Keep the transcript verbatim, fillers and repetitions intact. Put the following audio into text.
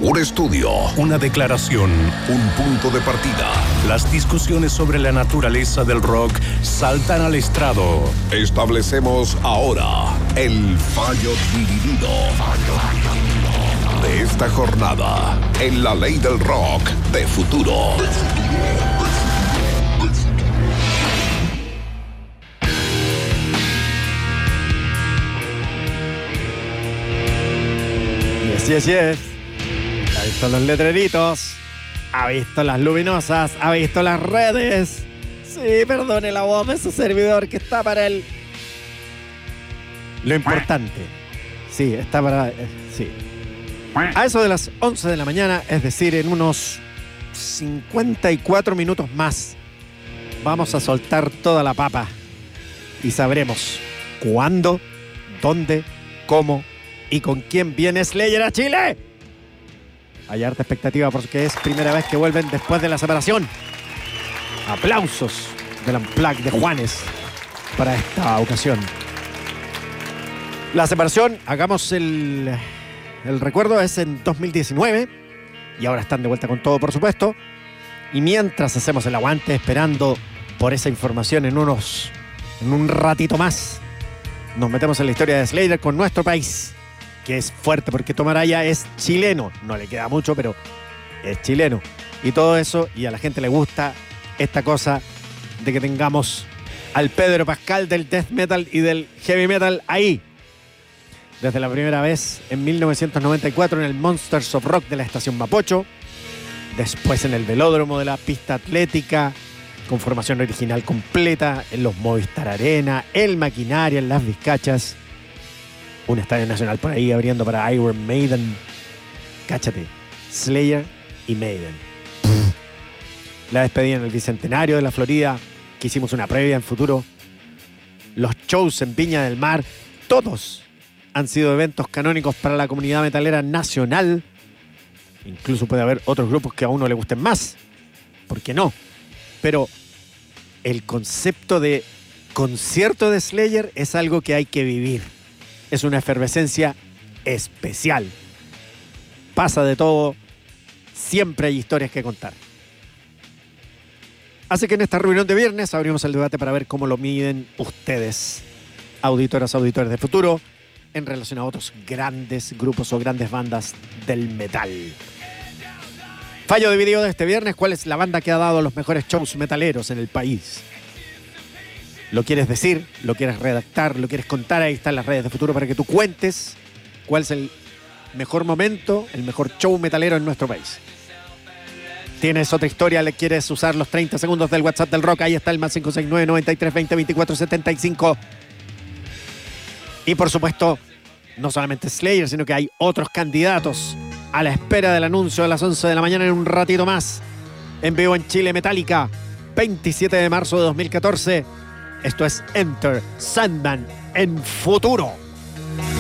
Un estudio, una declaración, un punto de partida. Las discusiones sobre la naturaleza del rock saltan al estrado. Establecemos ahora el fallo dividido de esta jornada en la ley del rock de futuro. Yes, yes, yes. Ha visto los letreritos, ha visto las luminosas, ha visto las redes. Sí, perdone la voz de su servidor que está para él. Lo importante, sí, está para... Eh, sí. A eso de las once de la mañana, es decir, en unos cincuenta y cuatro minutos más, vamos a soltar toda la papa y sabremos cuándo, dónde, cómo y con quién viene Slayer a Chile. Hay harta expectativa porque es primera vez que vuelven después de la separación. Aplausos del Unplugged de Juanes para esta ocasión. La separación, hagamos el, el recuerdo, es en dos mil diecinueve y ahora están de vuelta con todo, por supuesto. Y mientras hacemos el aguante esperando por esa información en unos en un ratito más, nos metemos en la historia de Slayer con nuestro país, que es fuerte porque Tom Araya es chileno. No le queda mucho, pero es chileno. Y todo eso, y a la gente le gusta esta cosa de que tengamos al Pedro Pascal del death metal y del heavy metal ahí. Desde la primera vez en mil novecientos noventa y cuatro en el Monsters of Rock de la estación Mapocho. Después en el velódromo de la pista atlética, con formación original completa, en los Movistar Arena, el Maquinaria, en las Vizcachas. Un estadio nacional por ahí abriendo para Iron Maiden. Cáchate, Slayer y Maiden. La despedida en el Bicentenario de la Florida, que hicimos una previa en futuro. Los shows en Viña del Mar, todos han sido eventos canónicos para la comunidad metalera nacional. Incluso puede haber otros grupos que a uno le gusten más. ¿Por qué no? Pero el concepto de concierto de Slayer es algo que hay que vivir. Es una efervescencia especial. Pasa de todo. Siempre hay historias que contar. Así que en esta reunión de viernes abrimos el debate para ver cómo lo miden ustedes, auditoras, auditores de futuro, en relación a otros grandes grupos o grandes bandas del metal. Fallo dividido de este viernes: ¿cuál es la banda que ha dado los mejores shows metaleros en el país? ¿Lo quieres decir? ¿Lo quieres redactar? ¿Lo quieres contar? Ahí están las redes de futuro para que tú cuentes cuál es el mejor momento, el mejor show metalero en nuestro país. ¿Tienes otra historia? ¿Le quieres usar los treinta segundos del WhatsApp del rock? Ahí está el más cinco seis nueve, noventa y tres, veinte, veinticuatro, setenta y cinco. Y por supuesto, no solamente Slayer, sino que hay otros candidatos a la espera del anuncio a las once de la mañana en un ratito más. En vivo en Chile, Metallica, veintisiete de marzo de dos mil catorce. Esto es Enter Sandman en futuro.